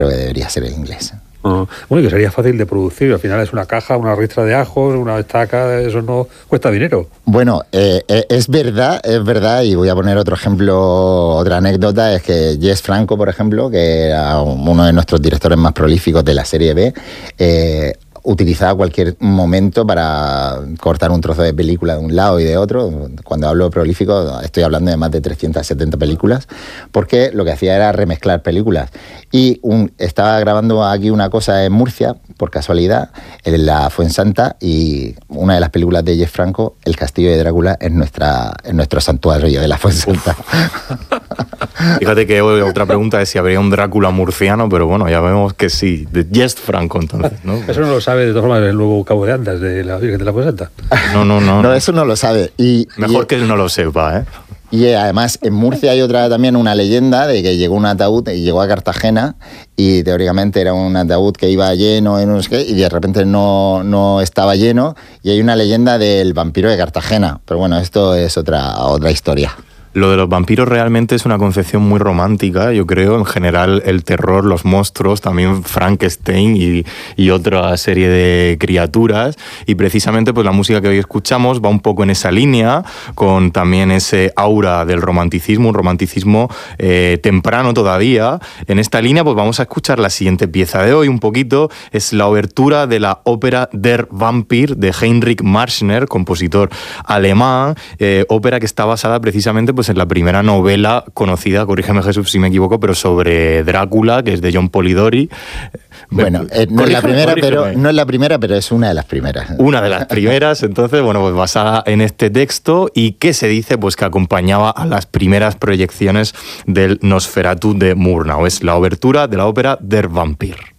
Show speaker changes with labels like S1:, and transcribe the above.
S1: que debería ser en inglés.
S2: Bueno, y que sería fácil de producir. Al final es una caja, una ristra de ajos, una estaca, eso no cuesta dinero.
S1: Bueno, es verdad, y voy a poner otro ejemplo, otra anécdota, es que Jess Franco, por ejemplo, que era uno de nuestros directores más prolíficos de la serie B, utilizaba cualquier momento para cortar un trozo de película de un lado y de otro. Cuando hablo de prolífico, estoy hablando de más de 370 películas, porque lo que hacía era remezclar películas. Y estaba grabando aquí una cosa en Murcia, por casualidad, en la Fuensanta, y una de las películas de Jess Franco, El castillo de Drácula, es nuestro santuario de la Fuensanta.
S3: Fíjate que otra pregunta es si habría un Drácula murciano, pero bueno, ya vemos que sí, de Jess Franco entonces, ¿no?
S2: Eso no lo sabe de todas formas el nuevo Cabo de Andas de la Virgen de la Fuensanta.
S1: No, eso no lo sabe.
S3: Mejor que él no lo sepa, ¿eh?
S1: Y además en Murcia hay también una leyenda de que llegó un ataúd y llegó a Cartagena y teóricamente era un ataúd que iba lleno no sé qué, y de repente no estaba lleno, y hay una leyenda del vampiro de Cartagena. Pero bueno, esto es otra historia.
S3: Lo de los vampiros realmente es una concepción muy romántica, yo creo. En general, el terror, los monstruos, también Frankenstein y otra serie de criaturas. Y precisamente pues la música que hoy escuchamos va un poco en esa línea, con también ese aura del romanticismo, un romanticismo temprano todavía. En esta línea pues vamos a escuchar la siguiente pieza de hoy un poquito. Es la obertura de la ópera Der Vampir de Heinrich Marschner, compositor alemán. Ópera que está basada precisamente pues en la primera novela conocida, corrígeme Jesús si me equivoco, pero sobre Drácula, que es de John Polidori.
S1: Bueno, no es la primera, pero es una de las primeras.
S3: Una de las primeras, entonces, bueno, pues basada en este texto, y que se dice pues que acompañaba a las primeras proyecciones del Nosferatu de Murnau. Es la obertura de la ópera Der Vampir.